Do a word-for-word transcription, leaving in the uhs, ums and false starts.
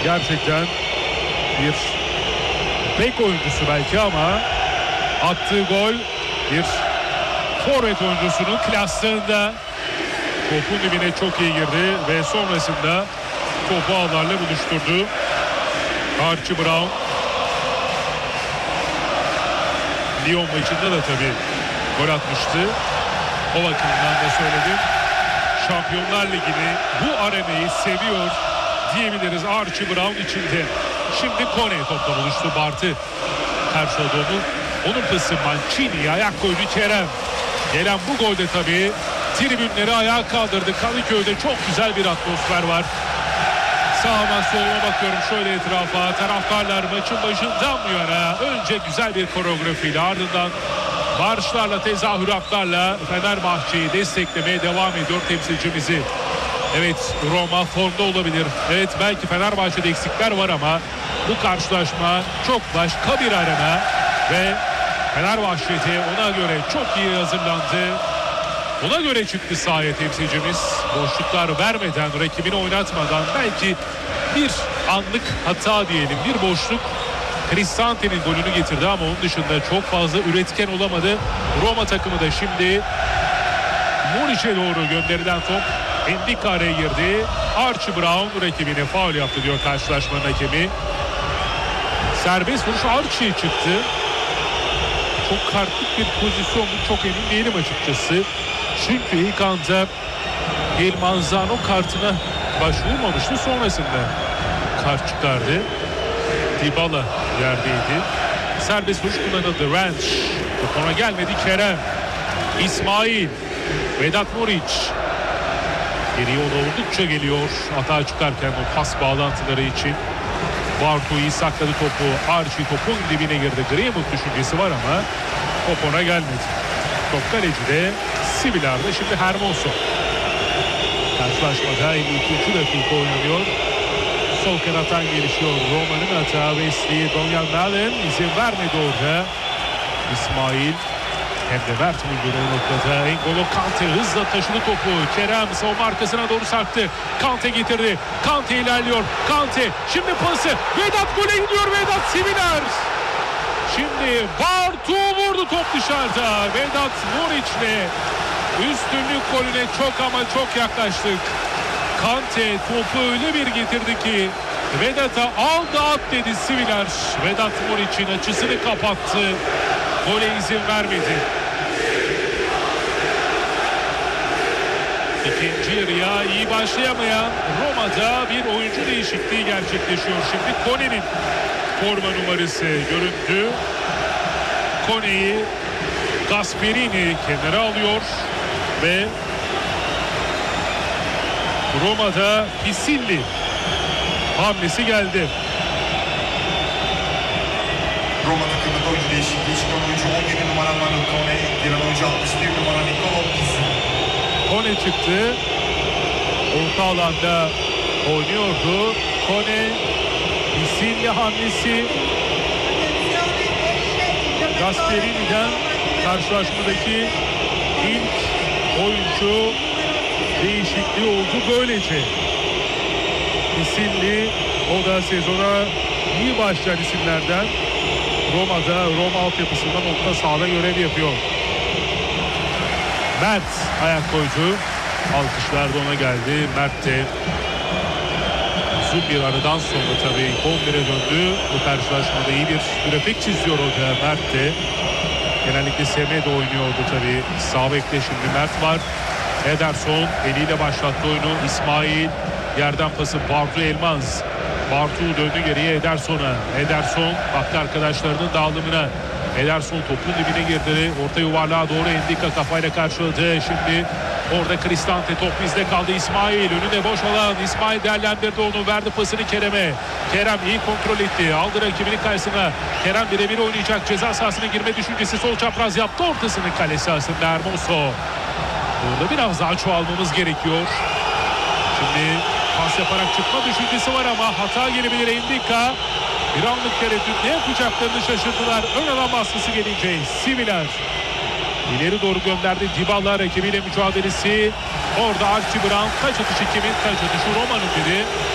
Gerçekten bir bek oyuncusu belki ama attığı gol bir forvet oyuncusunun klaslığında. Topun dibine çok iyi girdi ve sonrasında topu ağlarla buluşturdu. Archie Brown. Lyon maçında da tabii gol atmıştı. O bakımdan da söyledim. Şampiyonlar Ligi'ni, bu arenayı seviyor diyebiliriz Archie Brown içinde. Şimdi Kone topla buluştu. Bartı karşıladı onu. Onun pası Mancini, ayak koydu Kerem. Gelen bu golde tabii tribünleri ayağa kaldırdı. Kadıköy'de çok güzel bir atmosfer var. Sağıma soluma bakıyorum şöyle etrafa. Taraftarlar maçın başından bu yana önce güzel bir koreografiyle, ardından marşlarla, tezahüratlarla Fenerbahçe'yi desteklemeye devam ediyor temsilcimizi. Evet, Roma formda olabilir. Evet, belki Fenerbahçe'de eksikler var ama bu karşılaşma çok başka bir arena ve Fenerbahçe'de ona göre çok iyi hazırlandı. Ona göre çıktı sahaya temsilcimiz. Boşluklar vermeden, rakibini oynatmadan, belki bir anlık hata diyelim, bir boşluk Cristante'nin golünü getirdi ama onun dışında çok fazla üretken olamadı. Roma takımı da şimdi Muriç'e doğru gönderilen top Endika araya girdi. Archie Brown rakibine faul yaptı diyor karşılaşmanın hakemi. Serbest vuruş Archie'ye çıktı. Çok kartlık bir pozisyon bu, çok emin değilim açıkçası. Çünkü ilk anda El Manzano kartına başvurmamıştı. Sonrasında kart çıkardı. Dybala yerdeydi. Serbest vuruş kullanıldı. Ranch. Topuna gelmedi Kerem. İsmail. Vedat Muriç. Geriye o da oldukça geliyor. Hata çıkarken o pas bağlantıları için. Bartu iyi sakladı topu. Archie topun dibine girdi. Greenwood düşüncesi var ama top ona gelmedi. Top kalecide. Sibilar'da şimdi Hermoso. Karşılaşmada elli ikinci dakika oynanıyor. Sol kanattan gelişiyor Roma'nın hata. Wesley, Donyal Malen izin vermedi orada. İsmail hem de Mert Müldür o noktada. N'Golo Kante hızla taşıdı topu. Kerem savunma arkasına doğru sarktı. Kante getirdi. Kante ilerliyor. Kante şimdi pası. Vedat gole gidiyor. Vedat Sibilar. Şimdi Bartu vurdu, top dışarıda. Vedat Muriç'le üstünlük golüne çok ama çok yaklaştık. Kante topu öyle bir getirdi ki Vedat'a al da at dedi Sibilar. Vedat Muriç'in açısını kapattı. Gole izin vermedi. İkinci yarıya iyi başlayamayan Roma'da bir oyuncu değişikliği gerçekleşiyor. Şimdi Kone'nin forma numarası göründü. Kone'yi Gasperini kenara alıyor ve Roma'da Pisilli hamlesi geldi. Roma takımında oyuncu değişikliği çıkan oyuncu on yedi numara Manu Kone, giren oyuncu altmış bir numara Nicolo Pisilli. Kone çıktı. Orta alanda oynuyordu. Kone, Pisilli hamlesi. Gasperini'den karşılaşmadaki ilk oyuncu değişikliği oldu böylece. Pisilli, o da sezona iyi başlayan isimlerden. Roma'da, Roma altyapısında nokta sahada görev yapıyor. Mert ayak koydu. Alkışlar da ona geldi. Mert de uzun bir aradan sonra tabii on bire döndü. Bu karşılaşmada iyi bir grafik çiziyor orada Mert de. Genellikle Semedo oynuyordu tabii. Sağ bekte şimdi Mert var. Ederson eliyle başlattı oyunu. İsmail yerden pası Bartu Elmaz. Bartu döndü geriye Ederson'a. Ederson baktı arkadaşlarının dağılımına. Ederson topun dibine girdi. Orta yuvarlığa doğru Endika kafayla karşıladı. Şimdi orada Cristante, top bizde kaldı. İsmail önünde boş olan İsmail değerlendirdi onu. Verdi pasını Kerem'e. Kerem iyi kontrol etti. Aldı rakibinin karşısına. Kerem birebir oynayacak. Ceza sahasına girme düşüncesi. Sol çapraz yaptı. Ortasını kale sahasında Hermoso. Burada biraz daha çoğalmamız gerekiyor. Şimdi pas yaparak çıkma düşüncesi var ama hata gelebilir Endika. Bir anlık tereddüt, ne yapacaklarını şaşırdılar. Ön alan baskısı gelince Sibilar ileri doğru gönderdi. Dybala rakibiyle mücadelesi. Orada Archie Brown, taç atışı kimin? Taç atışı Roma'nın dedi.